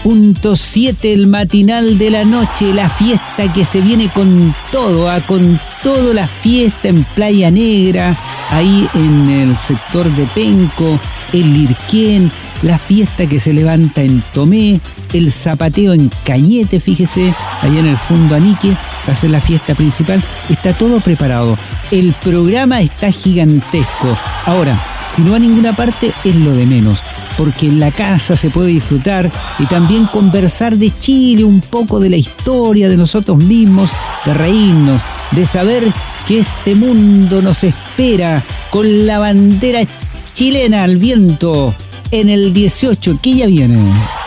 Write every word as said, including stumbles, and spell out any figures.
punto siete, el matinal de la noche, la fiesta que se viene con todo, a con todo la fiesta en Playa Negra, ahí en el sector de Penco, en Lirquén, la fiesta que se levanta en Tomé, el zapateo en Cañete, fíjese, allá en el Fondo Anique, va a ser la fiesta principal, está todo preparado, el programa está gigantesco. Ahora, si no va a ninguna parte, es lo de menos, porque en la casa se puede disfrutar y también conversar de Chile, un poco de la historia de nosotros mismos, de reírnos, de saber que este mundo nos espera con la bandera chilena al viento en el dieciocho, que ya viene.